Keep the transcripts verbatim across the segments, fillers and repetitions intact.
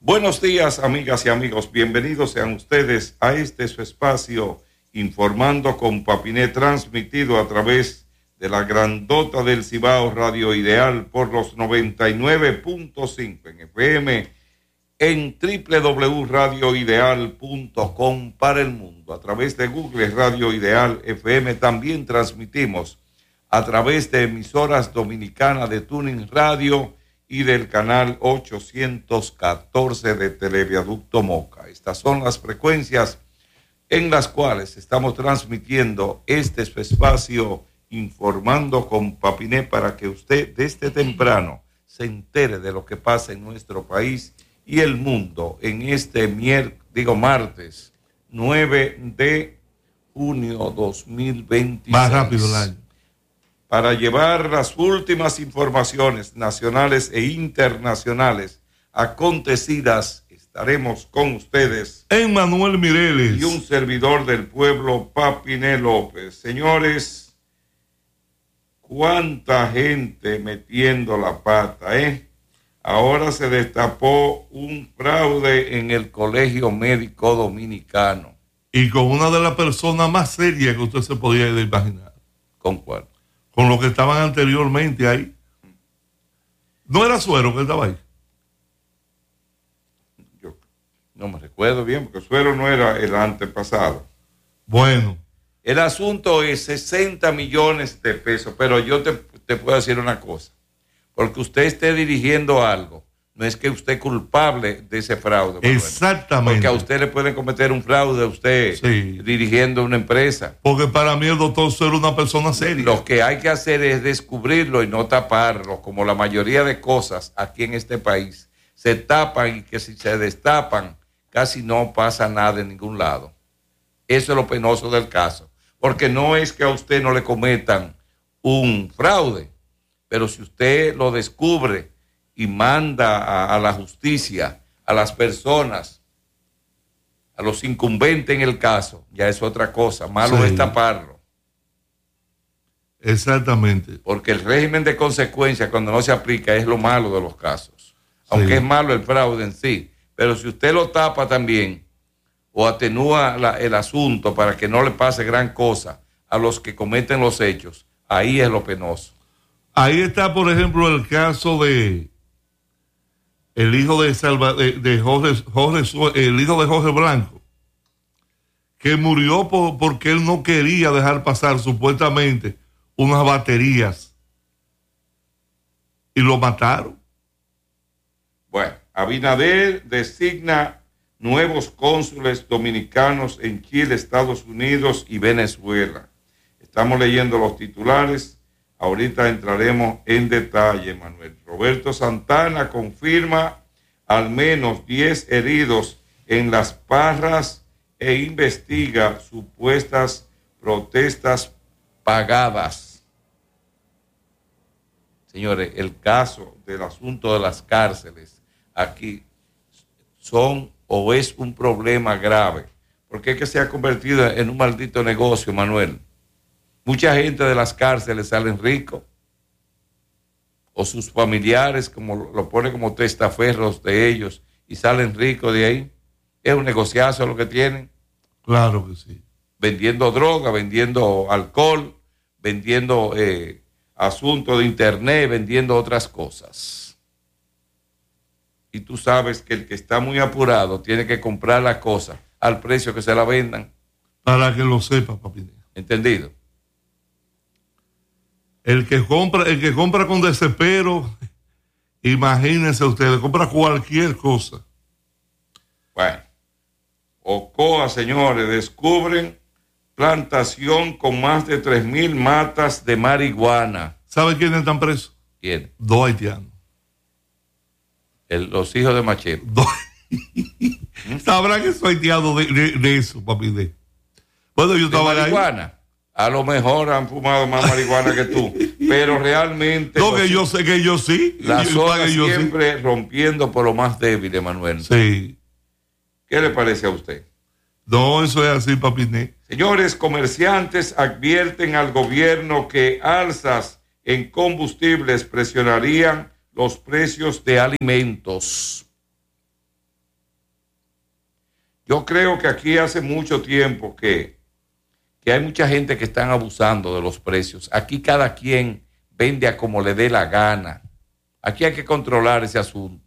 Buenos días, amigas y amigos. Bienvenidos sean ustedes a este su espacio Informando con Papiné, transmitido a través de la grandota del Cibao Radio Ideal por los noventa y nueve punto cinco en F M, en doble u doble u doble u punto radio ideal punto com para el mundo. A través de Google Radio Ideal F M también transmitimos a través de emisoras dominicanas de Tuning Radio y del canal ochocientos catorce de Televiaducto Moca. Estas son las frecuencias en las cuales estamos transmitiendo este su espacio Informando con Papiné, para que usted desde temprano se entere de lo que pasa en nuestro país y el mundo en este mier, digo martes nueve de junio dos mil veintiséis. Más rápido el año. Para llevar las últimas informaciones nacionales e internacionales acontecidas, estaremos con ustedes Emmanuel Mireles y un servidor del pueblo, Papiné López. Señores, cuánta gente metiendo la pata, ¿eh? Ahora se destapó un fraude en el Colegio Médico Dominicano. Y con una de las personas más serias que usted se podía imaginar. ¿Con cuál? Con los que estaban anteriormente ahí. ¿No era Suero que estaba ahí? Yo no me recuerdo bien, porque Suero no era el antepasado. Bueno. El asunto es sesenta millones de pesos, pero yo te, te puedo decir una cosa. Porque usted esté dirigiendo algo, no es que usted es culpable de ese fraude. Manuel. Exactamente. Porque a usted le pueden cometer un fraude a usted sí. dirigiendo una empresa. Porque para mí el doctor Suero es una persona seria. Lo que hay que hacer es descubrirlo y no taparlo, como la mayoría de cosas aquí en este país se tapan, y que si se destapan casi no pasa nada en ningún lado. Eso es lo penoso del caso. Porque no es que a usted no le cometan un fraude, pero si usted lo descubre y manda a, a la justicia, a las personas, a los incumbentes en el caso, ya es otra cosa. Malo sí. es taparlo. Exactamente. Porque el régimen de consecuencia, cuando no se aplica, es lo malo de los casos. Aunque sí. es malo el fraude en sí. Pero si usted lo tapa también, o atenúa la, el asunto para que no le pase gran cosa a los que cometen los hechos, ahí es lo penoso. Ahí está, por ejemplo, el caso de el hijo de Salva, de, de Jorge, Jorge, el hijo de Jorge Blanco, que murió por, porque él no quería dejar pasar supuestamente unas baterías y lo mataron. Bueno, Abinader designa nuevos cónsules dominicanos en Chile, Estados Unidos y Venezuela. Estamos leyendo los titulares. Ahorita entraremos en detalle, Manuel. Roberto Santana confirma al menos diez heridos en Las Parras e investiga supuestas protestas pagadas. Señores, el caso del asunto de las cárceles aquí son o es un problema grave, porque es que se ha convertido en un maldito negocio, Manuel. Mucha gente de las cárceles salen ricos, o sus familiares, como lo ponen como testaferros de ellos, y salen ricos de ahí. Es un negociazo lo que tienen. Claro que sí. Vendiendo droga, vendiendo alcohol, vendiendo eh, asuntos de internet, vendiendo otras cosas. Y tú sabes que el que está muy apurado tiene que comprar la cosa al precio que se la vendan. Para que lo sepa, papi. ¿Entendido? El que compra, el que compra con desespero, imagínense ustedes, compra cualquier cosa. Bueno, Ocoa, señores, descubren plantación con más de tres mil matas de marihuana. ¿Sabe quiénes están presos? ¿Quién? Dos haitianos. El, los hijos de Machero. Dos. Sabrán que soy haitiano de, de, de eso, papi. De. Bueno, yo estaba ¿De marihuana? Ahí. A lo mejor han fumado más marihuana que tú, pero realmente... No, que yo sé que yo sí. La zona yo siempre sí. rompiendo por lo más débil, Emanuel. Sí. ¿Qué le parece a usted? No, eso es así, papiné. Señores, comerciantes advierten al gobierno que alzas en combustibles presionarían los precios de alimentos. Yo creo que aquí hace mucho tiempo que, que hay mucha gente que están abusando de los precios. Aquí cada quien vende a como le dé la gana. Aquí hay que controlar ese asunto.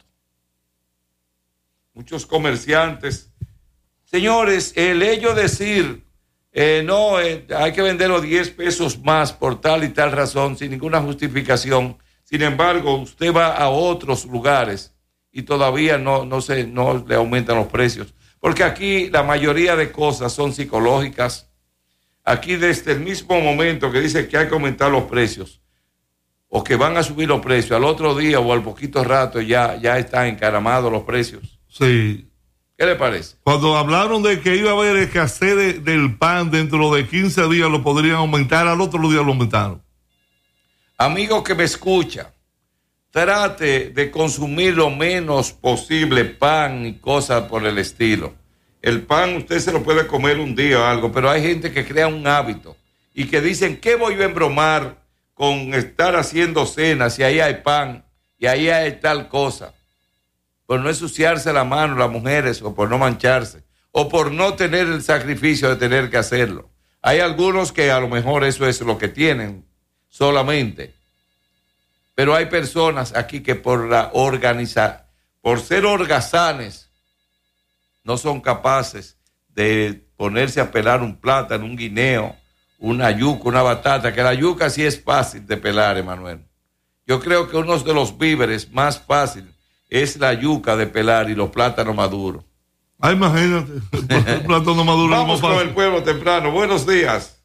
Muchos comerciantes. Señores, el hecho de decir, eh, no, eh, hay que venderlo diez pesos más por tal y tal razón, sin ninguna justificación. Sin embargo, usted va a otros lugares y todavía no, no, se, no le aumentan los precios. Porque aquí la mayoría de cosas son psicológicas. Aquí desde el mismo momento que dice que hay que aumentar los precios o que van a subir los precios, al otro día o al poquito rato ya, ya están encaramados los precios. Sí. ¿Qué le parece? Cuando hablaron de que iba a haber escasez de, del pan dentro de quince días, lo podrían aumentar, al otro día lo aumentaron. Amigo que me escucha, trate de consumir lo menos posible pan y cosas por el estilo. El pan usted se lo puede comer un día o algo, pero hay gente que crea un hábito y que dicen, ¿qué voy yo a embromar con estar haciendo cenas si ahí hay pan y ahí hay tal cosa? Por no ensuciarse la mano las mujeres o por no mancharse o por no tener el sacrificio de tener que hacerlo. Hay algunos que a lo mejor eso es lo que tienen solamente. Pero hay personas aquí que por la organiza, por ser holgazanes, no son capaces de ponerse a pelar un plátano, un guineo, una yuca, una batata, que la yuca sí es fácil de pelar, Emanuel. Yo creo que uno de los víveres más fáciles es la yuca de pelar y los plátanos maduros. Ah, imagínate, el plátano maduro. Vamos con el pueblo temprano. Buenos días.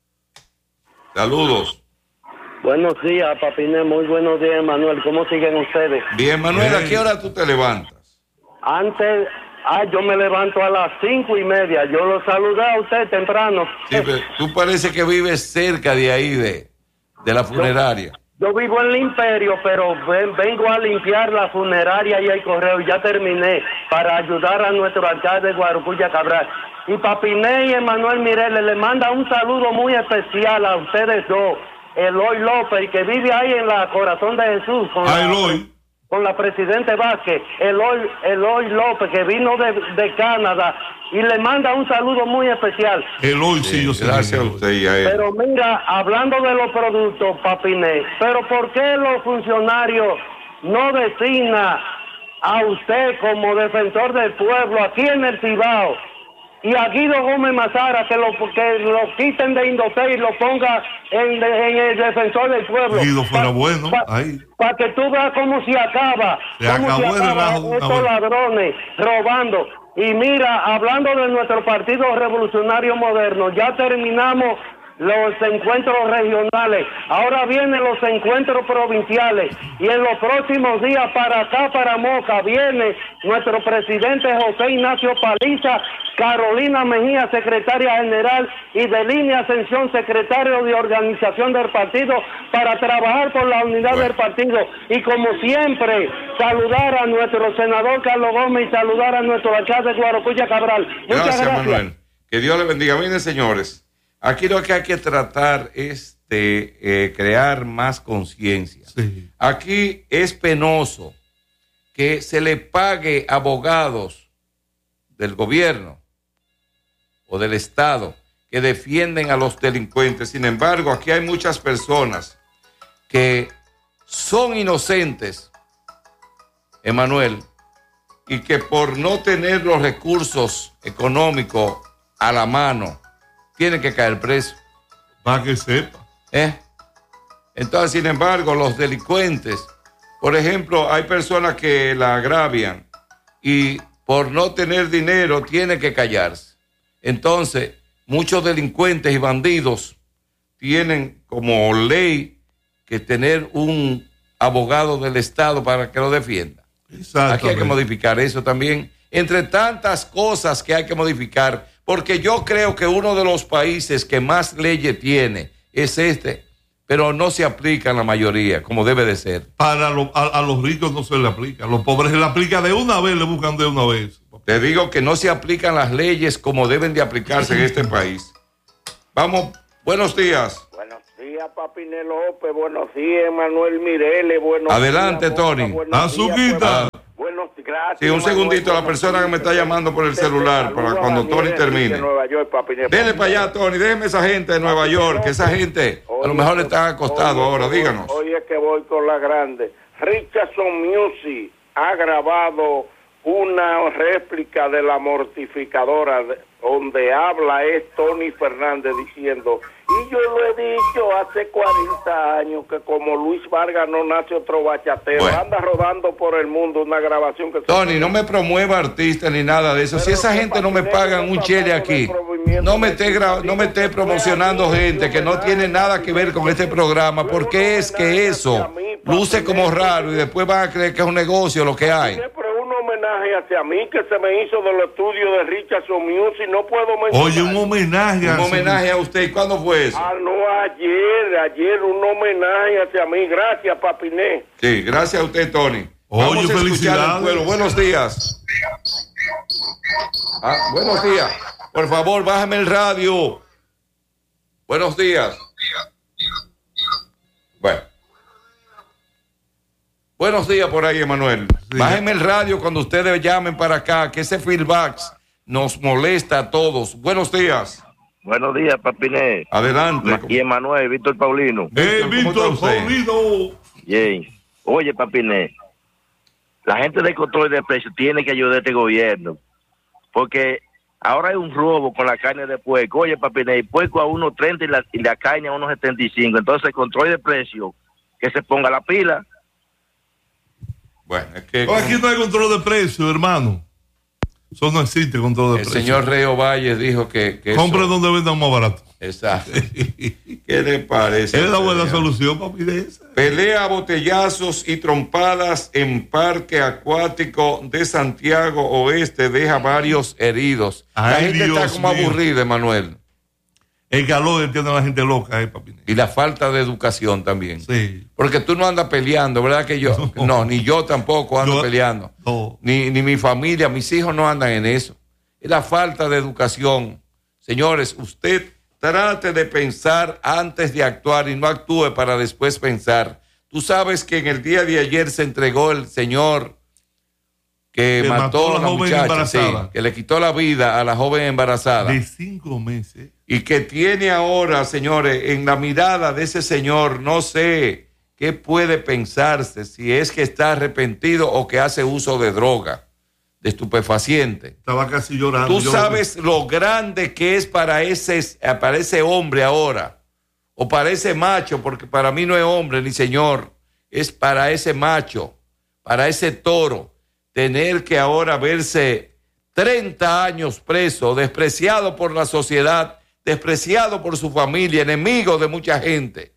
Saludos. Buenos días, Papiné. Muy buenos días, Manuel. ¿Cómo siguen ustedes? Bien, Manuel. ¿A qué hora tú te levantas? Antes, ah, yo me levanto a las cinco y media. Yo lo saludé a usted temprano. Sí, pero tú parece que vives cerca de ahí, de, de la funeraria. Yo, yo vivo en el Imperio, pero ven, vengo a limpiar la funeraria y el correo. Ya terminé para ayudar a nuestro alcalde Guarocuya Cabral. Y Papiné y Emanuel Mireles le manda un saludo muy especial a ustedes dos. Eloy López, que vive ahí en la Corazón de Jesús con, ah, la, Eloy. con la Presidente Vázquez. Eloy, Eloy López, que vino de, de Canadá y le manda un saludo muy especial. Eloy, sí, sí yo sé. Gracias a usted y a él. Pero mira, hablando de los productos, Papiné, pero ¿por qué los funcionarios no designan a usted como defensor del pueblo aquí en el Cibao? Y a Guido Gómez Mazara, que lo, que lo quiten de Indotel y lo ponga en, en el defensor del pueblo. Guido fuera pa, bueno, pa, ahí. Para que tú veas cómo se acaba. Se cómo acabó se acaba el estos ladrones robando. Y mira, hablando de nuestro Partido Revolucionario Moderno, ya terminamos los encuentros regionales, ahora vienen los encuentros provinciales y en los próximos días para acá, para Moca, viene nuestro presidente José Ignacio Paliza, Carolina Mejía, secretaria general, y de Línea Ascensión, secretario de organización del partido, para trabajar por la unidad bueno. del partido. Y como siempre, saludar a nuestro senador Carlos Gómez y saludar a nuestro alcalde Guarocuya Cabral. Muchas gracias, gracias. Manuel. Que Dios le bendiga. Miren, señores, aquí lo que hay que tratar es de eh, crear más conciencia. Sí. Aquí es penoso que se le pague abogados del gobierno o del Estado que defienden a los delincuentes. Sin embargo, aquí hay muchas personas que son inocentes, Emanuel, y que por no tener los recursos económicos a la mano, tienen que caer preso. Para que sepa. ¿Eh? Entonces, sin embargo, los delincuentes, por ejemplo, hay personas que la agravian y por no tener dinero tienen que callarse. Entonces, muchos delincuentes y bandidos tienen como ley que tener un abogado del Estado para que lo defienda. Aquí hay que modificar eso también, entre tantas cosas que hay que modificar, porque yo creo que uno de los países que más leyes tiene es este, pero no se aplica en la mayoría, como debe de ser. Para lo, a, a los ricos no se le aplica, a los pobres se le aplica de una vez, le buscan de una vez. Te digo que no se aplican las leyes como deben de aplicarse en este país. Vamos, buenos días. Buenos días, Papiné López, buenos días, Emanuel Mireles, buenos Adelante, días, Tony. Boca, buenos Azuquita. días, buenos días. Gracias. Sí, un segundito a la persona que me está llamando por el celular para cuando Tony termine. Dele para allá, Tony, déjeme esa gente de Nueva York, que esa gente a lo mejor están acostados ahora, díganos. Oye, que voy con la grande. Richardson Music ha grabado una réplica de La Mortificadora, donde habla es Tony Fernández diciendo, y yo lo he dicho hace cuarenta años, que como Luis Vargas no nace otro bachatero, bueno. Anda rodando por el mundo una grabación que... Tony, no me promueva artista ni nada de eso. Pero si esa gente no me pagan un chele aquí, no me esté gra- no me esté promocionando gente que no tiene nada que ver con este programa, porque es que eso luce como raro y después van a creer que es un negocio lo que hay. Homenaje hacia mí que se me hizo del estudio de Richardson Music, no puedo mencionar. Oye, un homenaje. Un homenaje a usted. ¿Cuándo fue eso? Ah, no, ayer, ayer un homenaje hacia mí. Gracias, Papiné. Sí, gracias a usted, Tony. Oye, Vamos a escuchar al pueblo. felicidades. Buenos días. Ah, buenos días. Por favor, bájame el radio. Buenos días. Bueno. Buenos días por ahí, Emanuel. Sí. Bájenme el radio cuando ustedes llamen para acá, que ese feedback nos molesta a todos. Buenos días. Buenos días, Papiné. Adelante. Y Emanuel, Víctor Paulino. ¡Eh, Víctor Paulino! Bien. Oye, Papiné, la gente de control de precios tiene que ayudar a este gobierno, porque ahora hay un robo con la carne de puerco. Oye, Papiné, el puerco a uno treinta y la, y la carne a uno setenta y cinco. Entonces, el control de precios, que se ponga la pila. Bueno, es que... Oh, aquí no hay control de precios, hermano. Eso no existe, control de el precios. El señor Reo Valles dijo que... que compre eso... donde vendan más barato. Exacto. ¿Qué le parece? Es la buena solución, papi, de esa. Pelea, botellazos y trompadas en parque acuático de Santiago Oeste deja varios heridos. Ay, la gente Dios está como mío. Aburrida, Manuel. El calor entiende a la gente loca, eh, papi. Y la falta de educación también. Sí. Porque tú no andas peleando, ¿verdad que yo? No, no ni yo tampoco ando yo, peleando. No. Ni, ni mi familia, mis hijos no andan en eso. Es la falta de educación. Señores, usted trate de pensar antes de actuar y no actúe para después pensar. Tú sabes que en el día de ayer se entregó el señor que, que mató, mató a la, la muchacha, sí, que le quitó la vida a la joven embarazada. De cinco meses. Y que tiene ahora, señores, en la mirada de ese señor, no sé qué puede pensarse, si es que está arrepentido o que hace uso de droga, de estupefaciente. Estaba casi llorando. Tú sabes lo grande que es para ese, para ese hombre ahora, o para ese macho, porque para mí no es hombre ni señor, es para ese macho, para ese toro, tener que ahora verse treinta años preso, despreciado por la sociedad, despreciado por su familia, enemigo de mucha gente.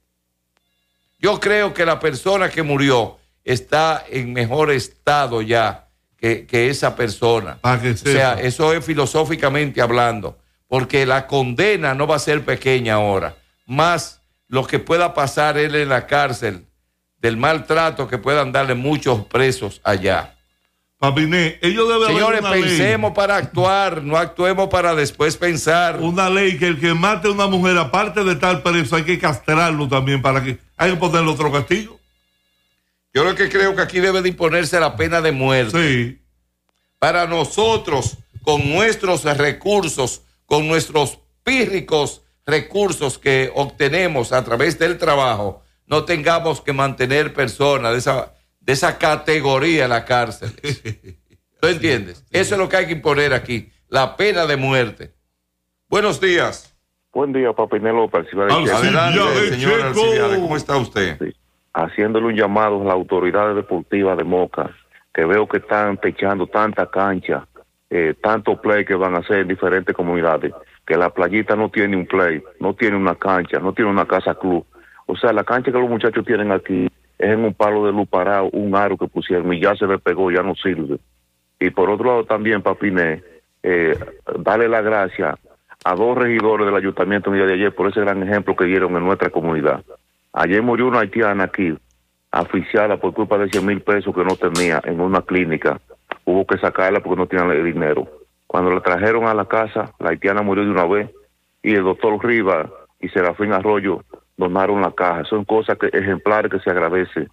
Yo creo que la persona que murió está en mejor estado ya que, que esa persona. Ah, que o sea, eso es filosóficamente hablando, porque la condena no va a ser pequeña ahora, más lo que pueda pasar él en la cárcel, del maltrato que puedan darle muchos presos allá. Papiné, ellos deben Señores, haber una pensemos ley. para actuar, no actuemos para después pensar. Una ley que el que mate a una mujer, aparte de estar preso, hay que castrarlo también para que hay que ponerle otro castigo. Yo lo que creo que aquí debe de imponerse la pena de muerte. Sí. Para nosotros, con nuestros recursos, con nuestros pírricos recursos que obtenemos a través del trabajo, no tengamos que mantener personas de esa... de esa categoría en la cárcel. ¿Tú entiendes? Eso es lo que hay que imponer aquí, la pena de muerte. Buenos días. Buen día, Papiné López. Adelante, señor Alcibiades, ¿cómo está usted? Sí. Haciéndole un llamado a las autoridades deportivas de Moca, que veo que están techando tanta cancha, eh, tanto play que van a hacer en diferentes comunidades, que la playita no tiene un play, no tiene una cancha, no tiene una casa club. O sea, la cancha que los muchachos tienen aquí es en un palo de luz parado, un aro que pusieron y ya se despegó, ya no sirve. Y por otro lado también, Papiné, eh, darle la gracia a dos regidores del ayuntamiento el día de ayer por ese gran ejemplo que dieron en nuestra comunidad. Ayer murió una haitiana aquí, asfixiada por culpa de cien mil pesos que no tenía en una clínica. Hubo que sacarla porque no tenía el dinero. Cuando la trajeron a la casa, la haitiana murió de una vez y el doctor Rivas y Serafín Arroyo donaron la caja. Son cosas que ejemplares que se agradece.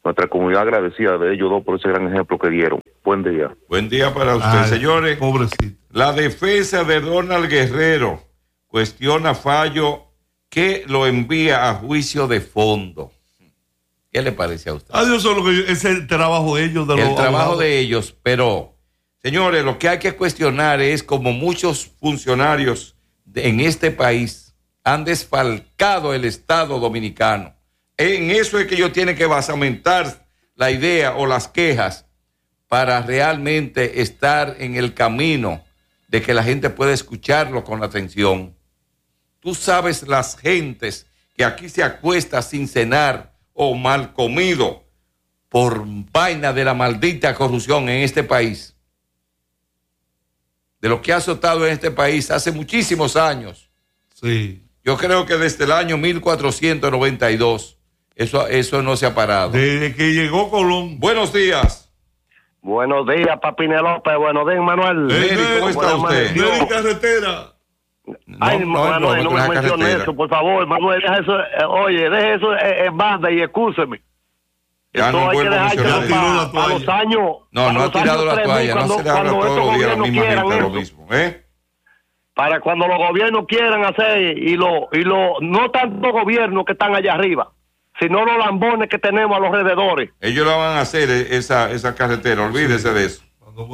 nuestra comunidad agradecida de ellos dos por ese gran ejemplo que dieron. Buen día. Buen día para usted, Ay, señores. Pobrecito. La defensa de Donald Guerrero cuestiona fallo que lo envía a juicio de fondo. ¿Qué le parece a usted? Adiós, eso es, lo que, es el trabajo de ellos. De el los trabajo abogados. de ellos, pero, señores, lo que hay que cuestionar es como muchos funcionarios de, en este país han desfalcado el Estado dominicano. En eso es que ellos tienen que basamentar la idea o las quejas para realmente estar en el camino de que la gente pueda escucharlo con atención. Tú sabes las gentes que aquí se acuesta sin cenar o mal comido por vaina de la maldita corrupción en este país. De lo que ha azotado en este país hace muchísimos años. Sí. Yo creo que desde el año mil cuatrocientos noventa y dos eso, eso no se ha parado. Desde que llegó Colón. Buenos días. Buenos días, Papi López. Buenos días, Manuel. Neri, ¿cómo está usted? Neri Carretera. No, Ay, no, Manuel, no, no, me no, mencione carretera. eso, por favor, Manuel, deja eso, eh, oye, deje eso eh, en banda y excúseme. Ya Esto no hay que vuelvo a dejárselo mencionar. Ya tiró la para toalla. los años. No, para no ha los tirado años la tres mil, toalla, cuando, no se le habla cuando todos estos los días a la gobiernos misma quieran gente lo eso. mismo, ¿eh? Para cuando los gobiernos quieran hacer, y lo, y lo, no tanto gobiernos que están allá arriba, sino los lambones que tenemos a los alrededores. Ellos la van a hacer esa, esa carretera, olvídese de eso.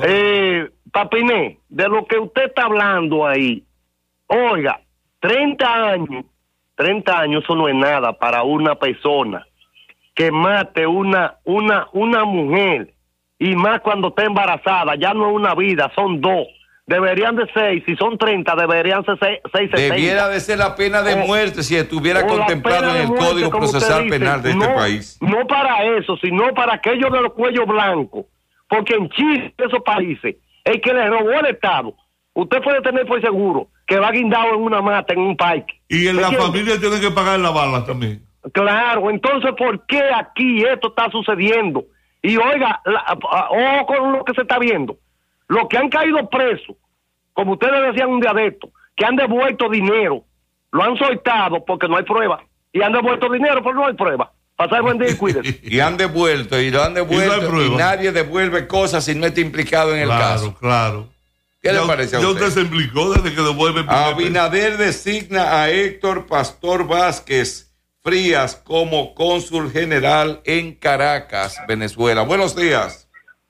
Eh, Papiné, de lo que usted está hablando ahí, oiga, treinta años, treinta años eso no es nada para una persona que mate una, una, una mujer, y más cuando está embarazada, ya no es una vida, son dos. Deberían de seis, si son treinta, deberían ser seis, seis sesenta. Debiera de ser la pena de O- muerte si estuviera o la contemplado pena en de el muerte, Código como usted Procesal dice. Penal de este No, país. No para eso, sino para aquellos de los cuellos blancos. Porque en Chile, esos países, el que le robó el Estado, usted puede tener por seguro que va guindado en una mata, en un parque. Y en ¿Me la entiende? familia tienen que pagar la bala también. Claro, entonces, ¿por qué aquí esto está sucediendo? Y oiga, la- ojo con lo que se está viendo. Los que han caído presos, como ustedes decían un día de esto, que han devuelto dinero, lo han soltado porque no hay prueba. Y han devuelto dinero porque no hay prueba. Pasar buen día y cuídense. Y han devuelto, y lo han Y no hay devuelto, y, prueba. nadie devuelve cosas si no está implicado en el Claro, caso. claro. ¿Qué le Ya- parece a ya usted? usted se implicó desde que devuelve el primer Abinader designa a Héctor Pastor Vázquez Frías como cónsul general en Caracas, Venezuela. Buenos días.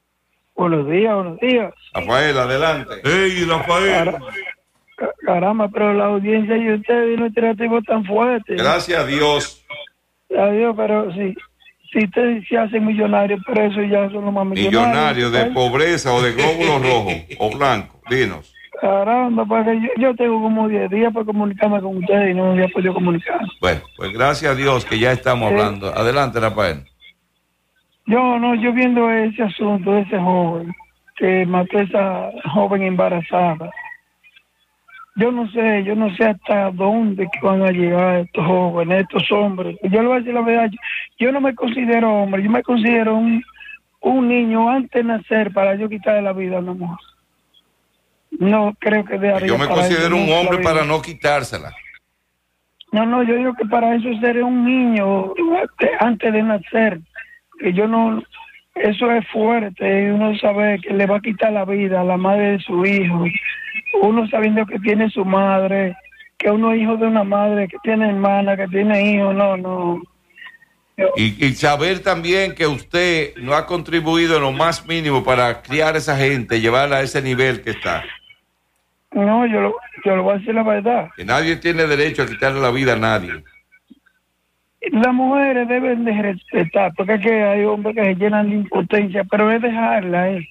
Buenos días, buenos días. Rafael, adelante. Ey, Rafael. Ca- Caramba, pero la audiencia y ustedes no tienen tipo tan fuerte. Gracias a Dios. Adiós, pero sí, si ustedes se hacen millonarios, por eso ya son los más millonarios. Millonario de pobreza o de glóbulos rojos o blancos. Dinos. Caramba, porque yo, yo tengo como diez días para comunicarme con ustedes y no me había podido comunicar. Bueno, pues gracias a Dios que ya estamos Sí. hablando. Adelante, Rafael. Yo no, yo viendo ese asunto de ese joven que mató a esa joven embarazada. Yo no sé, yo no sé hasta dónde que van a llegar estos jóvenes, estos hombres. Yo le voy a decir la verdad, yo, yo no me considero hombre, yo me considero un, un niño antes de nacer para yo quitarle la vida a una mujer. No creo que de arriba Yo me para considero eso, un no, hombre la vida. para no quitársela. No, no, yo digo que para eso seré un niño antes- antes de nacer, que yo no, eso es fuerte, uno sabe que le va a quitar la vida a la madre de su hijo, uno sabiendo que tiene su madre, que uno es hijo de una madre, que tiene hermana, que tiene hijos, no, no. Y, y saber también que usted no ha contribuido en lo más mínimo para criar a esa gente, llevarla a ese nivel que está. No, yo lo, yo lo voy a decir la verdad. Que nadie tiene derecho a quitarle la vida a nadie. Las mujeres deben de respetar, porque es que hay hombres que se llenan de impotencia, pero es dejarla, eh.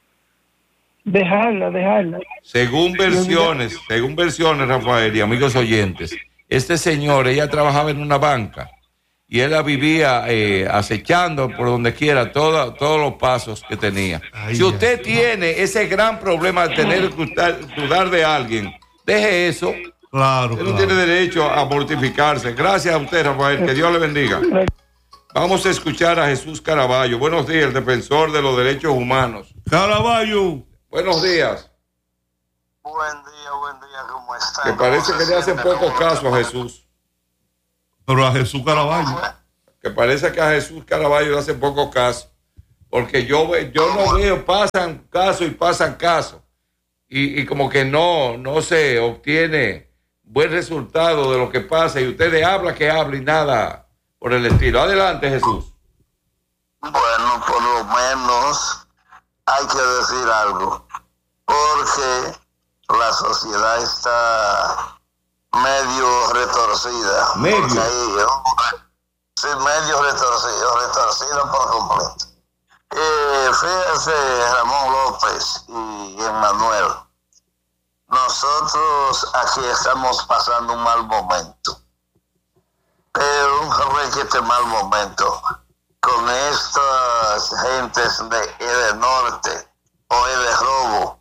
Dejarla, dejarla. Según versiones, según versiones, Rafael y amigos oyentes, este señor, ella trabajaba en una banca y él la vivía eh, acechando por donde quiera todo, todos los pasos que tenía. Ay, Si usted ya. tiene ese gran problema de tener que dudar- dudar de alguien, deje eso. Claro, Usted no claro. tiene derecho a mortificarse. Gracias a usted, Rafael. Que Dios le bendiga. Vamos a escuchar a Jesús Caraballo. Buenos días, el defensor de los derechos humanos. Caraballo. Buenos días. Buen día, buen día, ¿cómo está? Que parece que le hacen poco caso a Jesús. Pero a Jesús Caraballo. que parece que a Jesús Caraballo le hace poco caso, porque yo, yo no veo, pasan casos y pasan casos, y, y como que no, no se obtiene buen resultado de lo que pasa, y ustedes hablan que hablan y nada por el estilo. Adelante, Jesús. Bueno, por lo menos hay que decir algo, porque la sociedad está medio retorcida. Medio. Ahí, sí, medio retorcido, retorcido por completo. Eh, fíjense, Ramón López y Emmanuel, nosotros aquí estamos pasando un mal momento, pero un requete mal momento con estas gentes de Ede Norte o Ede Robo,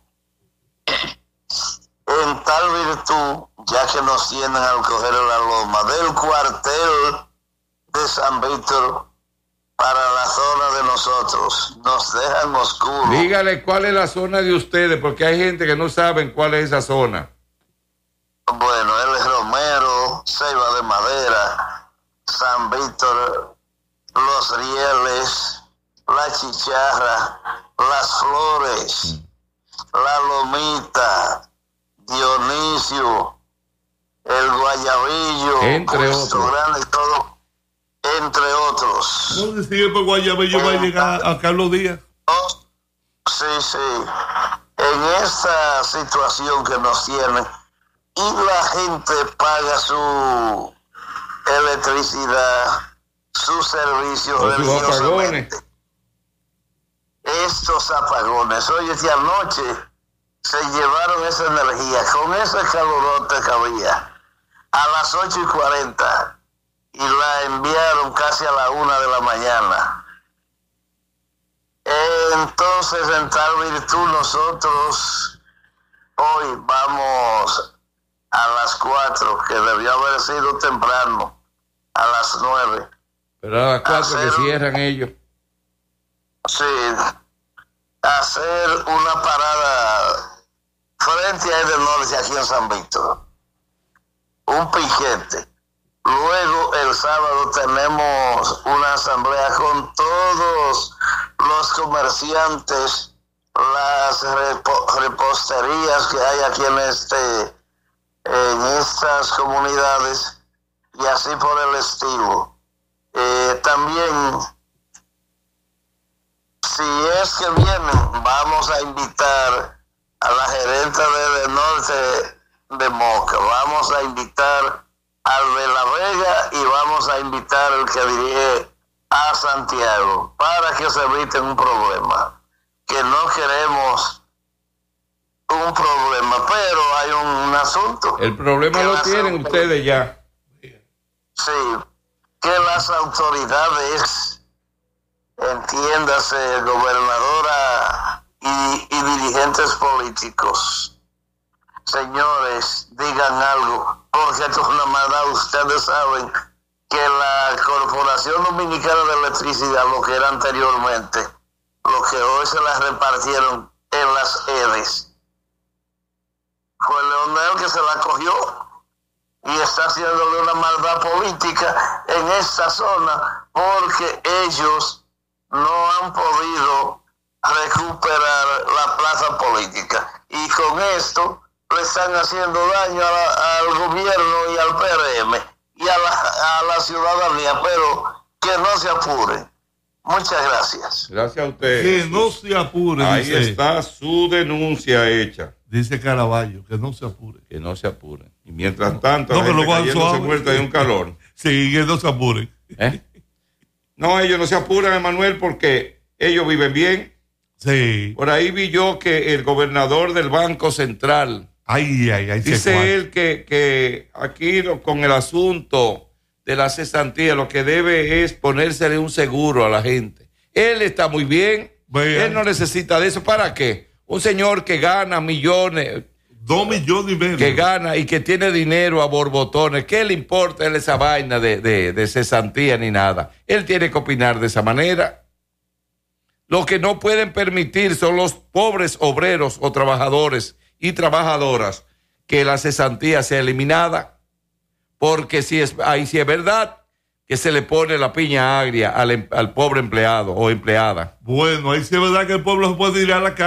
en tal virtud, ya que nos tienen al coger la loma del cuartel de San Víctor para la zona de nosotros, nos dejan oscuros. Dígale cuál es la zona de ustedes, porque hay gente que no saben cuál es esa zona. Bueno, él es Romero, Ceiba de Madera, San Víctor, Los Rieles, La Chicharra, Las Flores, La Lomita, Dionisio, El Guayabillo, entre otros. Grande y todo, entre otros. No decía por Guayabillo va a llegar a Carlos Díaz. Sí, sí. En esta situación que nos tienen, y la gente paga su electricidad, sus servicios O sus religiosamente. Estos apagones, oye, que anoche se llevaron esa energía con ese calorote que había a las ocho y cuarenta y la enviaron casi a la una de la mañana. Entonces, en tal virtud, nosotros hoy vamos a las cuatro, que debió haber sido temprano, a las nueve. Pero a las cuatro hacer, que cierran ellos. Sí, hacer una parada frente a Ede Norte aquí en San Víctor. Un piquete. Luego el sábado tenemos una asamblea con todos los comerciantes, las repo, reposterías que hay aquí en este en estas comunidades y así por el estilo. Eh, también, si es que vienen, vamos a invitar a la gerente de, de Norte de Moca, vamos a invitar al de La Vega y vamos a invitar al que dirige a Santiago para que se evite un problema, que no queremos un problema, pero hay un, un asunto. El problema lo tienen ustedes ya. Sí, que las autoridades, entiéndase, gobernadora y, y dirigentes políticos, señores, digan algo, porque esto es una maldad. Ustedes saben que la Corporación Dominicana de Electricidad, lo que era anteriormente, lo que hoy se las repartieron en las Edes, fue Leonel que se la cogió y está haciéndole una maldad política en esta zona porque ellos no han podido recuperar la plaza política y con esto le están haciendo daño a la, al gobierno y al P R M y a la, a la ciudadanía, pero que no se apuren. Muchas gracias. Gracias a usted. Que no se apure. Ahí dice, está su denuncia hecha. Dice Caraballo, que no se apure. Que no se apure. Y mientras tanto, no, la que gente lo cayéndose muerta de un calor. Sí, que no se apuren. ¿Eh? No, ellos no se apuran, Emanuel, porque ellos viven bien. Sí. Por ahí vi yo que el gobernador del Banco Central, ay, ay, ay, dice él que, que aquí lo, con el asunto de la cesantía lo que debe es ponérsele un seguro a la gente. Él está muy bien. Vean. Él no necesita de eso. ¿Para qué? Un señor que gana millones. Dos millones y medio. Que gana y que tiene dinero a borbotones. ¿Qué le importa él esa vaina de, de, de cesantía ni nada? Él tiene que opinar de esa manera. Lo que no pueden permitir son los pobres obreros o trabajadores y trabajadoras que la cesantía sea eliminada. Porque si es, ahí sí es verdad, que se le pone la piña agria al, al pobre empleado o empleada. Bueno, ahí sí es verdad que el pueblo se puede ir a la calle.